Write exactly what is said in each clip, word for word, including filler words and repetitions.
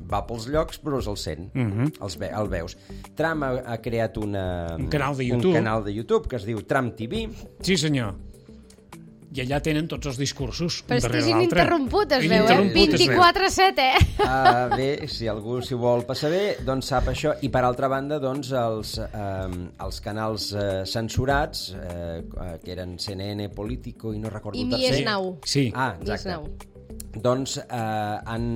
va pels llocs però els sent, uh-huh. els ve, el veus. Trump ha, ha creat una, un, canal de YouTube. un canal de YouTube que es diu Trump T V. Sí, senyor. I allà tenen tots els discursos, però un darrere és l'altre. ininterromput, es veu, eh? vint-i-quatre set, eh? Uh, bé, si algú s'hi vol passar bé, doncs sap això. I per altra banda, doncs, els, uh, els canals uh, censurats, uh, que eren C N N, Político, i no recordo I el tercer. Mies Nou. Sí. Ah, exacte. Doncs uh, han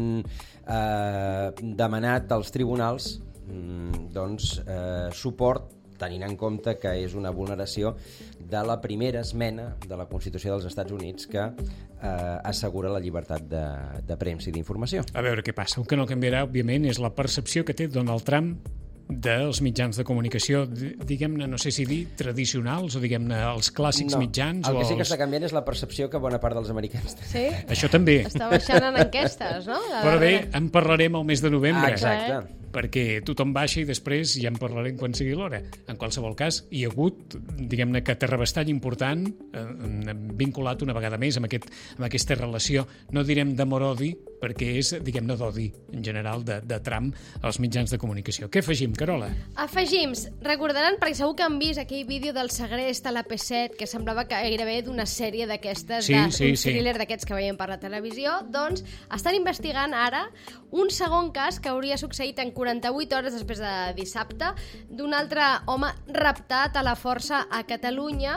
uh, demanat als tribunals mm, doncs, uh, suport, tenint en compte que és una vulneració de la primera esmena de la Constitució dels Estats Units que eh, assegura la llibertat de, de premsa i d'informació. A veure què passa. El que no canviarà, òbviament, és la percepció que té Donald Trump dels mitjans de comunicació, diguem-ne, no sé si dir tradicionals o diguem-ne els clàssics no, mitjans. El que o sí que els... està canviant és la percepció que bona part dels americans tenen. Sí? Això també. Està baixant en enquestes, no? La Però bé, darrera. en parlarem el mes de novembre. Ah, exacte. Perquè tothom baixa i després ja en parlarem quan sigui l'hora. En qualsevol cas, hi ha hagut, diguem-ne, que terrabastall important eh, vinculat una vegada més amb, aquest, amb aquesta relació, no direm d'amor-odi, perquè és, diguem-ne, d'odi en general de, de Trump als mitjans de comunicació. Què afegim, Carola? Afegim, recordaran, perquè segur que han vist aquell vídeo del segrest a l'A P set, que semblava que gairebé d'una sèrie d'aquestes, sí, d'un sí, sí. thriller d'aquests que veiem per la televisió, doncs estan investigant ara un segon cas que hauria succeït en quaranta-vuit hores després de dissabte d'un altre home raptat a la força a Catalunya,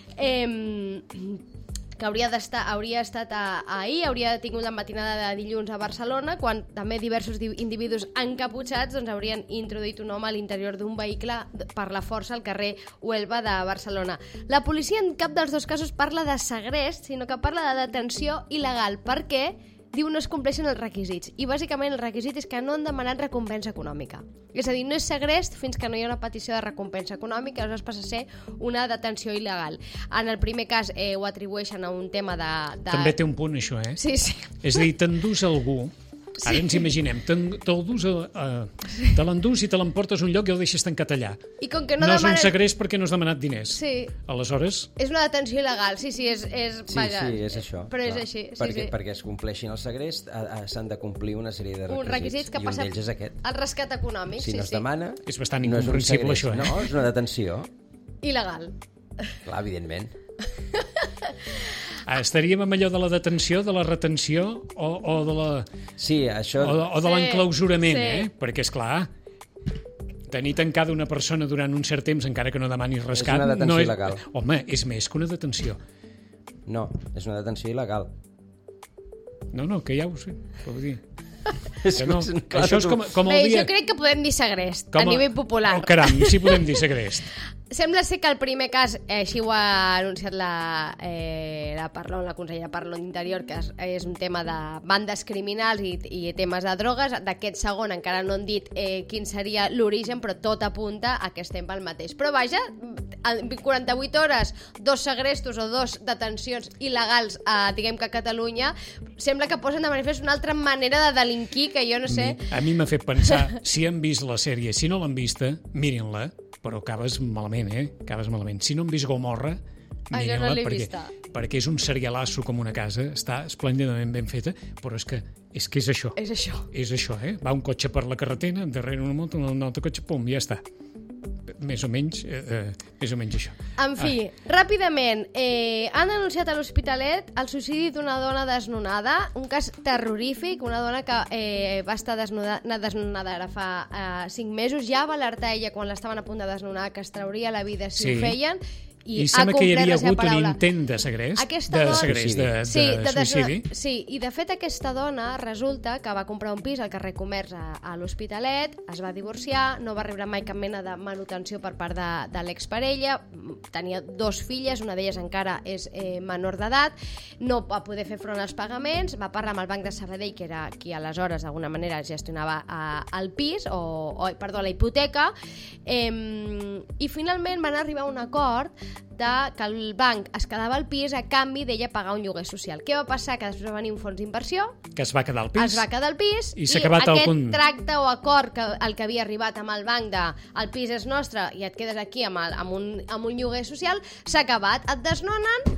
eh, que hauria, d'estar, hauria estat a, ahir, hauria tingut la matinada de dilluns a Barcelona, quan també diversos individus encaputxats doncs, haurien introduït un home a l'interior d'un vehicle per la força al carrer Huelva de Barcelona. La policia en cap dels dos casos parla de segrest, sinó que parla de detenció il·legal. Per què? Diu no es compleixen els requisits. I bàsicament el requisit és que no han demanat recompensa econòmica. És a dir, no és segrest fins que no hi ha una petició de recompensa econòmica, aleshores passa a ser una detenció il·legal. En el primer cas eh, ho atribueixen a un tema de, de... També té un punt, això, eh? Sí, sí. És a dir, t'endús algú, sí. Ara ens imaginem, te'l dus a, a, te l'endús i te l'emportes a un lloc i el deixes tancat allà. I com que no, no demanes... és un segrest perquè no has demanat diners. Sí. Aleshores... És una detenció il·legal, sí, sí, és... és sí, vaja, sí, és això. Però clar. és així, sí, perquè, sí. Perquè es compleixin el segrest s'han de complir una sèrie de requisits. Un requisits que i passa un d'ells és aquest. el rescat econòmic, si sí, no es sí. demana... És bastant no incomprensible, és això, eh? No, és una detenció. Il·legal. Clar, evidentment. Ah, estaríem amb allò de la detenció, de la retenció o, o de la... Sí, això... O de, o de Sí, l'enclausurament, sí. eh? Perquè, és clar, tenir tancada una persona durant un cert temps, encara que no demanis rescat... És una detenció no és... il·legal. Home, és més que una detenció. No, és una detenció il·legal. No, no, que ja ho sé, ho vull dir. És, Que no. clar, Això és com, com Bé, el dia... jo crec que podem dir segrest, com a nivell popular. Oh, caram, sí podem dir segrest. Sembla ser que el primer cas, eh, així ho ha anunciat la, eh, la Parlon, la consellera Parlon d'Interior, que és, és un tema de bandes criminals i, i temes de drogues. D'aquest segon encara no han dit eh, quin seria l'origen, però tot apunta a que estem pel mateix. Però vaja, en quaranta-vuit hores, dos segrestos o dos detencions il·legals, eh, diguem que a Catalunya, sembla que posen de manifest una altra manera de delinquir que jo no sé... A mi m'ha fet pensar, si han vist la sèrie, si no l'han vista, mirin-la, però acabes malament, eh? Acabes malament. Si no han vist Gomorra, Ah, jo no mirin-la, l'he perquè, vista. perquè és un serialasso com una casa, està esplèndidament ben feta, però és que és, que és això. És això. És això, eh? Va un cotxe per la carretera, darrere una moto, un altre cotxe, pum, ja està. Més o menys, eh, eh, més o menys això. En fi, ah. ràpidament, eh, han anunciat a l'Hospitalet el suïcidi d'una dona desnonada, un cas terrorífic, una dona que eh, va estar desnonada, desnonada ara fa eh, cinc mesos, ja va alertar ella quan l'estaven a punt de desnonar que es trauria la vida si Sí. ho feien, i, I sembla que hi havia hagut un paraula. intent de segrest, Aquesta de dona- segrest, de, de, Sí, de suïcidi. desnona- sí, i de fet aquesta dona resulta que va comprar un pis al carrer Comerç a, a l'Hospitalet, es va divorciar, no va rebre mai cap mena de manutenció per part de, de l'exparella, tenia dos filles, una d'elles encara és eh, menor d'edat, no va poder fer front als pagaments, va parlar amb el Banc de Sabadell, que era qui aleshores d'alguna manera gestionava eh, el pis, o, o perdó, la hipoteca, eh, i finalment van arribar a un acord de que el banc es quedava al pis a canvi d'ella pagar un lloguer social. Què va passar? Que després va venir un fons d'inversió, Que es va quedar al pis. es va quedar al pis I i, s'ha acabat el aquest con- tracte o acord que, al que havia arribat amb el banc de el pis és nostre i et quedes aquí amb, el, amb, un, amb un lloguer social s'ha acabat, et desnonen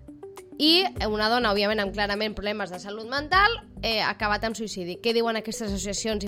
i una dona, òbviament, amb clarament problemes de salut mental, eh, ha acabat amb suïcidi. Què diuen aquestes associacions